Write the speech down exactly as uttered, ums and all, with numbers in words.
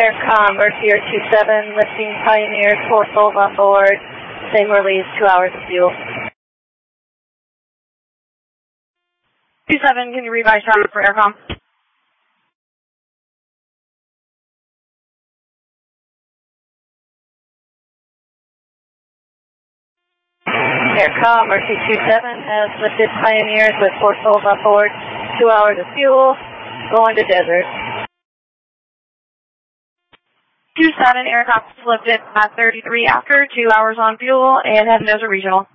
Aircom, Mercier two seven, lifting Pioneers, four souls on board, same release, two hours of fuel. two seven, can you revise traffic for Aircom? Aircom, Mercy two seven has lifted Pioneers with four souls on board, two hours of fuel, going to desert. two seven, Aircom lifted at thirty-three after, two hours on fuel, and has Desert Regional.